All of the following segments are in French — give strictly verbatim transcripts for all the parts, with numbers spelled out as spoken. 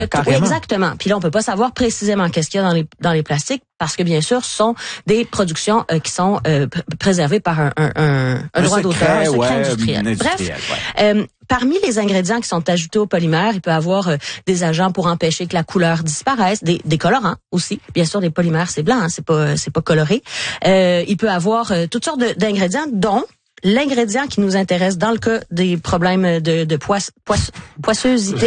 Carrément. Exactement. Puis là, on peut pas savoir précisément qu'est-ce qu'il y a dans les dans les plastiques parce que bien sûr, ce sont des productions euh, qui sont euh, pr- préservées par un, un, un, un, un droit secret, d'auteur, un secret ouais, industriel. industriel. Bref, Ouais. euh, parmi les ingrédients qui sont ajoutés au polymère, il peut y avoir euh, des agents pour empêcher que la couleur disparaisse, des, des colorants aussi. Bien sûr, des polymères, c'est blanc, hein, c'est pas c'est pas coloré. Euh, il peut y avoir euh, toutes sortes de, d'ingrédients, dont l'ingrédient qui nous intéresse dans le cas des problèmes de, de poisse, poisse, poissosité,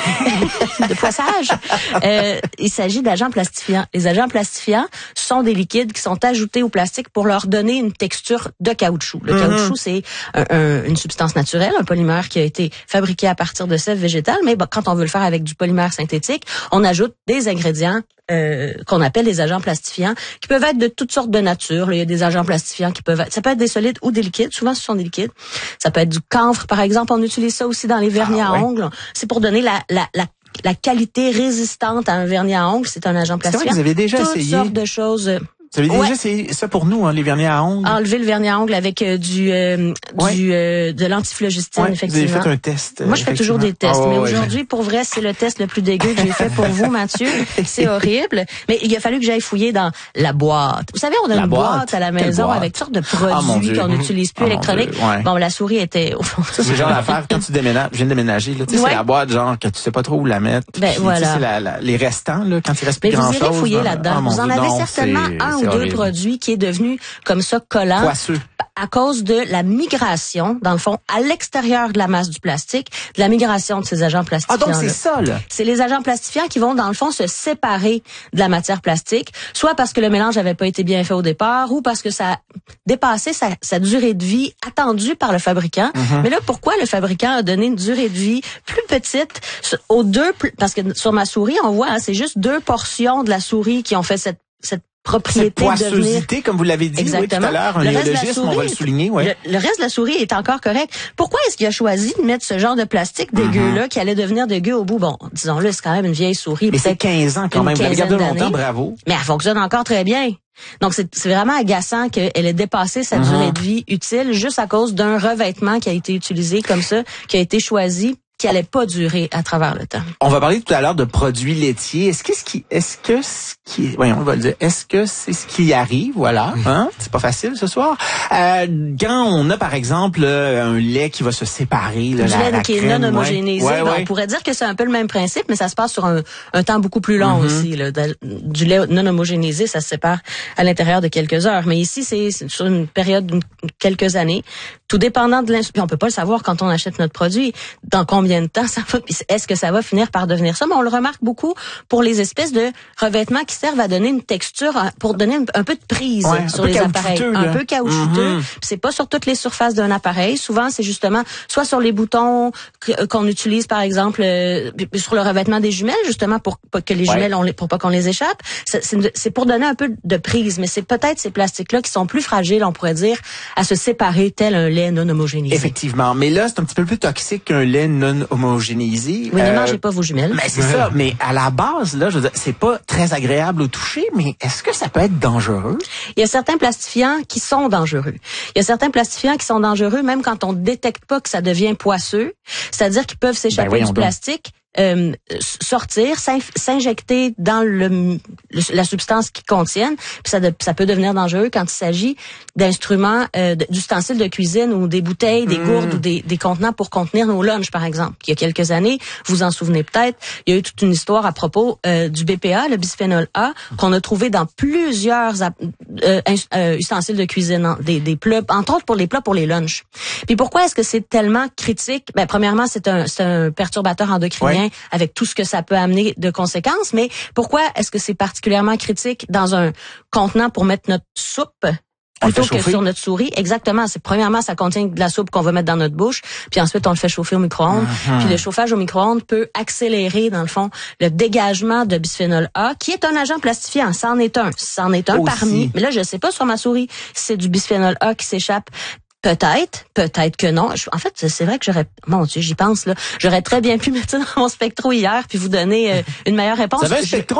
de poissage, euh, il s'agit d'agents plastifiants. Les agents plastifiants sont des liquides qui sont ajoutés au plastique pour leur donner une texture de caoutchouc. Le mm-hmm. caoutchouc, c'est un, un, une substance naturelle, un polymère qui a été fabriqué à partir de sève végétale, mais bah, quand on veut le faire avec du polymère synthétique, on ajoute des ingrédients Euh, qu'on appelle les agents plastifiants, qui peuvent être de toutes sortes de nature. Là, il y a des agents plastifiants qui peuvent être, ça peut être des solides ou des liquides. Souvent, ce sont des liquides. Ça peut être du camphre, par exemple. On utilise ça aussi dans les vernis ah, à ouais. ongles. C'est pour donner la, la, la, la qualité résistante à un vernis à ongles. C'est un agent plastifiant. C'est vrai que vous avez déjà toutes essayé. Toutes sortes de choses. Vous avez déjà ouais. essayé ça pour nous, hein, les vernis à ongles? Enlever le vernis à ongles avec euh, du, euh, ouais. du euh, de l'antiflogistine, ouais, effectivement. Vous avez fait un test. Moi, je fais toujours des tests, oh, mais ouais, aujourd'hui, pour vrai, c'est le test le plus dégueu que j'ai fait pour vous, Mathieu. C'est horrible. Mais il a fallu que j'aille fouiller dans la boîte. Vous savez, on a la une boîte, boîte à la maison avec toutes sortes de produits oh, qu'on n'utilise plus oh, électroniques. Ouais. Bon, la souris était au fond. Ça, c'est genre l'affaire quand tu déménages. Je viens de déménager, là. Tu sais, ouais. c'est la boîte, genre, que tu sais pas trop où la mettre. Ben, puis, voilà. C'est la, la, les restants, là, quand il reste plus grand chose. Mais vous irez fouiller là-dedans. Oh, vous en avez non, certainement c'est, un c'est ou deux horrible. produits qui est devenu comme ça collant. Poisseux. À cause de la migration, dans le fond, à l'extérieur de la masse du plastique, de la migration de ces agents plastifiants. Ah, donc c'est ça, là. C'est les agents plastifiants qui vont, dans le fond, se séparer de la matière plastique, soit parce que le mélange n'avait pas été bien fait au départ, ou parce que ça a dépassé sa, sa durée de vie attendue par le fabricant. Mm-hmm. Mais là, pourquoi le fabricant a donné une durée de vie plus petite aux deux, parce que sur ma souris, on voit, hein, c'est juste deux portions de la souris qui ont fait cette, cette propriété cette poissosité, de devenir... comme vous l'avez dit oui, tout à l'heure, un néologisme, on va le souligner. Ouais. Le, le reste de la souris est encore correct. Pourquoi est-ce qu'il a choisi de mettre ce genre de plastique dégueu-là mm-hmm. qui allait devenir dégueu au bout? Bon, disons-le, c'est quand même une vieille souris. Mais c'est quinze ans quand même. Vous l'avez gardé longtemps, bravo. Mais elle fonctionne encore très bien. Donc, c'est, c'est vraiment agaçant qu'elle ait dépassé sa mm-hmm. durée de vie utile juste à cause d'un revêtement qui a été utilisé comme ça, qui a été choisi, qui allait pas durer à travers le temps. On va parler tout à l'heure de produits laitiers. Est-ce que ce qui, est-ce que ce qui, voyons, on va le dire, est-ce que c'est ce qui arrive, voilà, hein? C'est pas facile ce soir. Euh, quand on a, par exemple, un lait qui va se séparer, là, du la, lait la qui est crème, non homogénéisé, ouais, ouais, on ouais. pourrait dire que c'est un peu le même principe, mais ça se passe sur un, un temps beaucoup plus long mm-hmm. aussi, là. Du lait non homogénéisé, ça se sépare à l'intérieur de quelques heures. Mais ici, c'est, c'est sur une période de quelques années. Tout dépendant de l'instrument. On peut pas le savoir quand on achète notre produit. Dans combien de temps ça va, est-ce que ça va finir par devenir ça? Mais on le remarque beaucoup pour les espèces de revêtements qui servent à donner une texture, pour donner un peu de prise ouais, sur les appareils. Là. Un peu caoutchouteux. Mm-hmm. C'est pas sur toutes les surfaces d'un appareil. Souvent, c'est justement soit sur les boutons qu'on utilise, par exemple, euh, sur le revêtement des jumelles, justement pour pas que les jumelles, ouais. on, pour pas qu'on les échappe. C'est, c'est, c'est pour donner un peu de prise. Mais c'est peut-être ces plastiques-là qui sont plus fragiles, on pourrait dire, à se séparer tel un lait non homogénéisé. Effectivement. Mais là, c'est un petit peu plus toxique qu'un lait non homogénéisé. Oui, euh, ne mangez pas vos jumelles. Mais c'est ça. Mais à la base, là, je veux dire, c'est pas très agréable au toucher, mais est-ce que ça peut être dangereux? Il y a certains plastifiants qui sont dangereux. Il y a certains plastifiants qui sont dangereux même quand on détecte pas que ça devient poisseux. C'est-à-dire qu'ils peuvent s'échapper ben du plastique. Euh, sortir, s'injecter dans le, la substance qu'ils contiennent, puis ça, de, ça peut devenir dangereux quand il s'agit d'instruments, euh, d'ustensiles de cuisine ou des bouteilles, des mmh. gourdes ou des, des contenants pour contenir nos lunchs, par exemple. Il y a quelques années, vous en souvenez peut-être, il y a eu toute une histoire à propos euh, du B P A, le bisphénol A, qu'on a trouvé dans plusieurs euh, euh, ustensiles de cuisine, hein, des, des plats, entre autres pour les plats pour les lunchs. Puis pourquoi est-ce que c'est tellement critique? Ben, premièrement, c'est un, c'est un perturbateur endocrinien. Ouais. Avec tout ce que ça peut amener de conséquences, mais pourquoi est-ce que c'est particulièrement critique dans un contenant pour mettre notre soupe plutôt que sur notre souris? Exactement. C'est premièrement, ça contient de la soupe qu'on va mettre dans notre bouche, puis ensuite on le fait chauffer au micro-ondes. Uh-huh. Puis le chauffage au micro-ondes peut accélérer, dans le fond, le dégagement de bisphénol A, qui est un agent plastifiant. C'en est un. C'en est un Aussi. Parmi. Mais là, je sais pas sur ma souris si c'est du bisphénol A qui s'échappe. Peut-être, peut-être que non. En fait, c'est vrai que j'aurais, mon Dieu, j'y pense là. J'aurais très bien pu mettre ça dans mon spectro hier puis vous donner euh, une meilleure réponse. Ça va un spectro?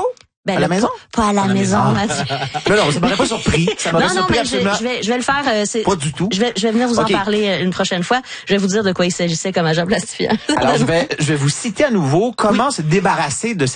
Ben, à la le, maison? Pas, pas à la, à la maison, maison. Mathieu. Non, non, ça m'aurait pas surpris. Ça m'aurait non, non, surpris mais absolument. je, je, vais, je vais le faire. Euh, c'est, pas du tout. Je vais, je vais venir vous okay. en parler une prochaine fois. Je vais vous dire de quoi il s'agissait comme agent plastifiant. Alors, je vais, je vais vous citer à nouveau comment oui. se débarrasser de